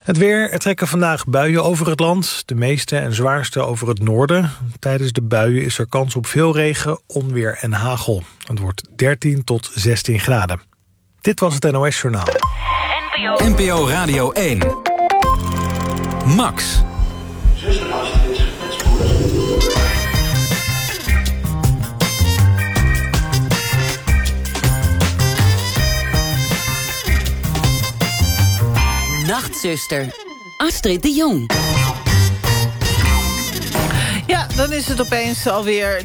Het weer, er trekken vandaag buien over het land. De meeste en zwaarste over het noorden. Tijdens de buien is er kans op veel regen, onweer en hagel. Het wordt 13 tot 16 graden. Dit was het NOS Journaal. NPO Radio 1. Max. Nachtzuster, Astrid de Jong. Ja, dan is het opeens alweer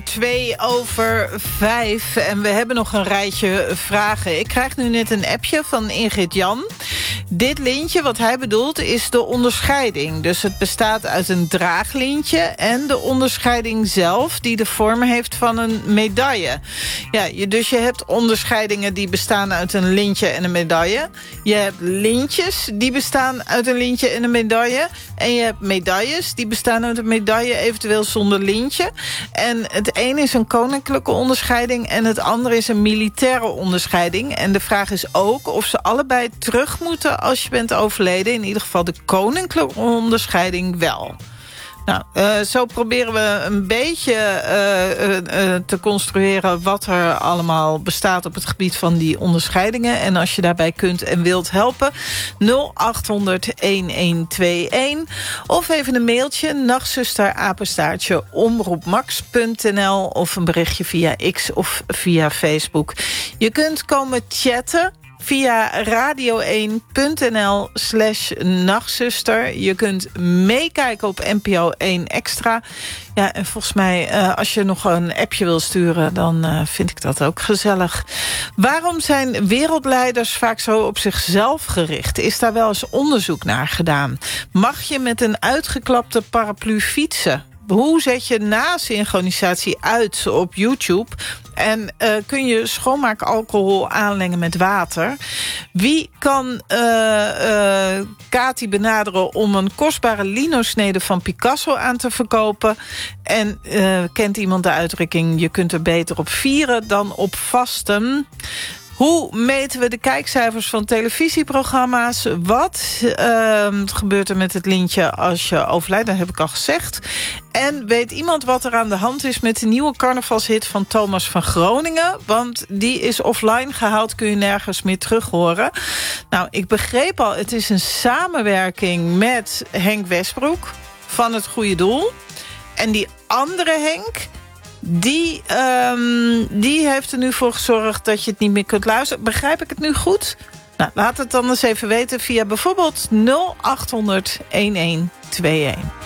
4:02 en we hebben nog een rijtje vragen. Ik krijg nu net een appje van Ingrid Jan. Dit lintje, wat hij bedoelt, is de onderscheiding. Dus het bestaat uit een draaglintje en de onderscheiding zelf, die de vorm heeft van een medaille. Ja, dus je hebt onderscheidingen die bestaan uit een lintje en een medaille. Je hebt lintjes die bestaan uit een lintje en een medaille. En je hebt medailles die bestaan uit een medaille, eventueel zonder lintje. En het een is een koninklijke onderscheiding en het andere is een militaire onderscheiding. En de vraag is ook of ze allebei terug moeten als je bent overleden. In ieder geval de koninklijke onderscheiding wel. Nou, zo proberen we een beetje te construeren wat er allemaal bestaat op het gebied van die onderscheidingen. En als je daarbij kunt en wilt helpen, 0800-1121. Of even een mailtje, nachtzuster@omroepmax.nl of een berichtje via X of via Facebook. Je kunt komen chatten via radio1.nl/nachtzuster. Je kunt meekijken op NPO 1 Extra. Ja, en volgens mij, als je nog een appje wil sturen, dan vind ik dat ook gezellig. Waarom zijn wereldleiders vaak zo op zichzelf gericht? Is daar wel eens onderzoek naar gedaan? Mag je met een uitgeklapte paraplu fietsen? Hoe zet je na-synchronisatie uit op YouTube? En kun je schoonmaakalcohol aanlengen met water? Wie kan Kati benaderen om een kostbare lino-snede van Picasso aan te verkopen? En kent iemand de uitdrukking, je kunt er beter op vieren dan op vasten? Hoe meten we de kijkcijfers van televisieprogramma's? Wat gebeurt er met het lintje als je overlijdt? Dat heb ik al gezegd. En weet iemand wat er aan de hand is met de nieuwe carnavalshit van Thomas van Groningen? Want die is offline gehaald, kun je nergens meer terug horen. Nou, ik begreep al, het is een samenwerking met Henk Westbroek van Het Goede Doel. En die andere Henk, die heeft er nu voor gezorgd dat je het niet meer kunt luisteren. Begrijp ik het nu goed? Nou, laat het dan eens even weten via bijvoorbeeld 0800-1121.